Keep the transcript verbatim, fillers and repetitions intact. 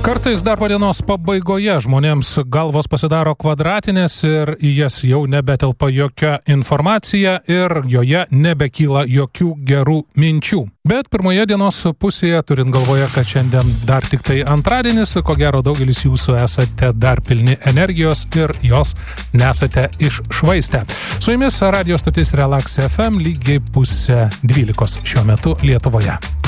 Kartais darbo dienos pabaigoje žmonėms galvos pasidaro kvadratinės ir į jas jau nebetelpa jokia informacija ir joje nebekyla jokių gerų minčių. Bet pirmoje dienos pusėje, turint galvoje, kad šiandien dar tik tai antradienis, ko gero daugelis jūsų esate dar pilni energijos ir jos nesate iššvaistę. Su jumis radio stotis Relax F M lygiai pusę dvylikos šiuo metu Lietuvoje.